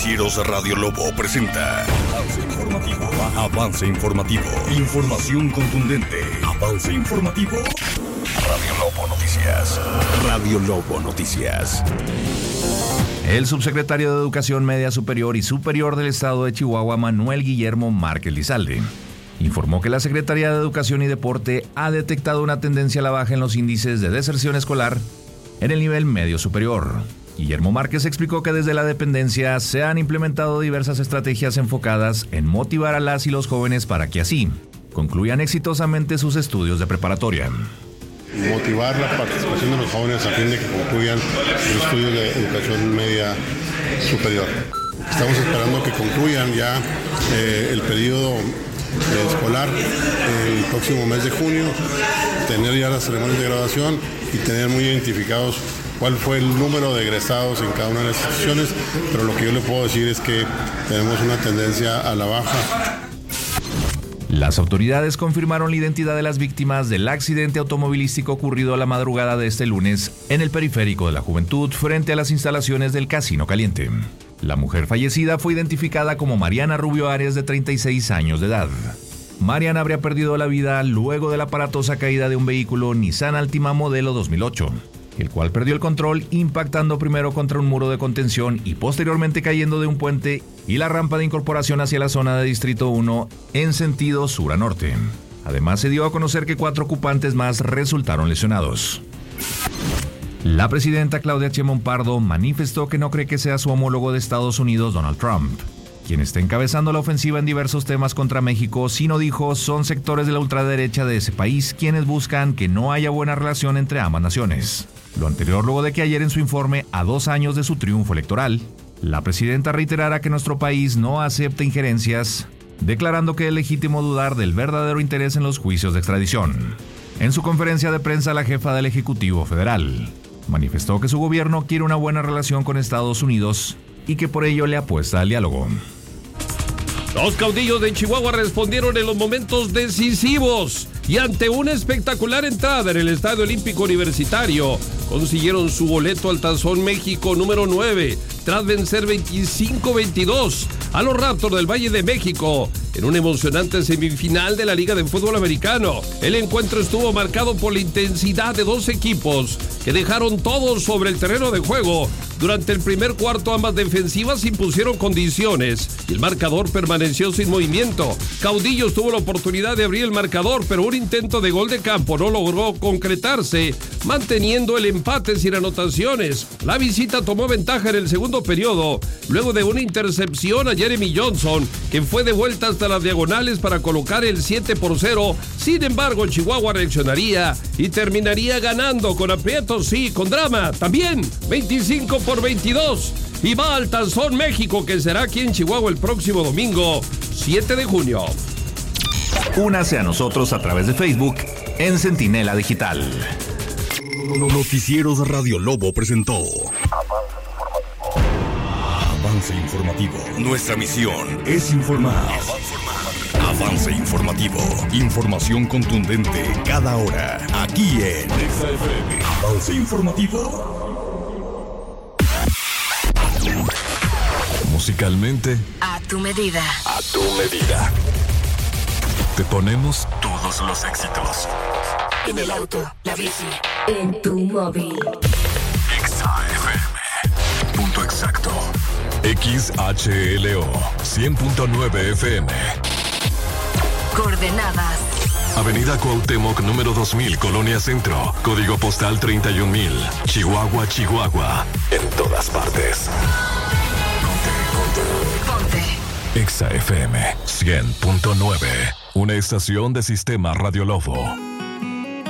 Noticieros Radio Lobo presenta Avance Informativo. Información contundente. Avance Informativo. Radio Lobo Noticias. Radio Lobo Noticias. El subsecretario de Educación Media Superior y Superior del Estado de Chihuahua, Manuel Guillermo Márquez Lizalde, informó que la Secretaría de Educación y Deporte ha detectado una tendencia a la baja en los índices de deserción escolar en el nivel medio superior. Guillermo Márquez explicó que desde la dependencia se han implementado diversas estrategias enfocadas en motivar a las y los jóvenes para que así concluyan exitosamente sus estudios de preparatoria. Motivar la participación de los jóvenes a fin de que concluyan los estudios de educación media superior. Estamos esperando que concluyan ya el periodo escolar el próximo mes de junio, tener ya las ceremonias de graduación y tener muy identificados cuál fue el número de egresados en cada una de las instituciones, pero lo que yo le puedo decir es que tenemos una tendencia a la baja. Las autoridades confirmaron la identidad de las víctimas del accidente automovilístico ocurrido a la madrugada de este lunes en el periférico de la Juventud frente a las instalaciones del Casino Caliente. La mujer fallecida fue identificada como Mariana Rubio Arias, de 36 años de edad. Mariana habría perdido la vida luego de la aparatosa caída de un vehículo Nissan Altima modelo 2008, el cual perdió el control impactando primero contra un muro de contención y posteriormente cayendo de un puente y la rampa de incorporación hacia la zona de Distrito 1 en sentido sur a norte. Además, se dio a conocer que 4 ocupantes más resultaron lesionados. La presidenta Claudia Sheinbaum Pardo manifestó que no cree que sea su homólogo de Estados Unidos, Donald Trump, quien está encabezando la ofensiva en diversos temas contra México, sino dijo son sectores de la ultraderecha de ese país quienes buscan que no haya buena relación entre ambas naciones. Lo anterior luego de que ayer en su informe a 2 años de su triunfo electoral, la presidenta reiterara que nuestro país no acepta injerencias, declarando que es legítimo dudar del verdadero interés en los juicios de extradición. En su conferencia de prensa, la jefa del Ejecutivo Federal manifestó que su gobierno quiere una buena relación con Estados Unidos y que por ello le apuesta al diálogo. Los caudillos de Chihuahua respondieron en los momentos decisivos y ante una espectacular entrada en el Estadio Olímpico Universitario, consiguieron su boleto al Tazón México número 9, tras vencer 25-22 a los Raptors del Valle de México en una emocionante semifinal de la Liga de Fútbol Americano. El encuentro estuvo marcado por la intensidad de 2 equipos que dejaron todo sobre el terreno de juego. Durante el primer cuarto, ambas defensivas impusieron condiciones y el marcador permaneció sin movimiento. Caudillos tuvo la oportunidad de abrir el marcador, pero un intento de gol de campo no logró concretarse, manteniendo el empate sin anotaciones. La visita tomó ventaja en el segundo periodo, luego de una intercepción a Jeremy Johnson, que fue de vuelta hasta las diagonales para colocar el 7-0. Sin embargo, Chihuahua reaccionaría y terminaría ganando con aprietos, sí, con drama, también 25-22. Y va al Tazón México, que será aquí en Chihuahua el próximo domingo, 7 de junio. Únase a nosotros a través de Facebook en Centinela Digital. Noticieros Radio Lobo presentó Avance Informativo. Nuestra misión es informar. Avance Informativo. Información contundente cada hora. Aquí en XFM. Avance Informativo. Musicalmente, a tu medida. A tu medida. Te ponemos todos los éxitos. En el auto, la bici, en tu móvil. XFM. Punto exacto. XHLO 100.9 FM. Coordenadas: Avenida Cuauhtémoc número 2000, Colonia Centro. Código postal 31000. Chihuahua, Chihuahua. En todas partes. Ponte. XFM 100.9. Una estación de Sistema Radio Lobo.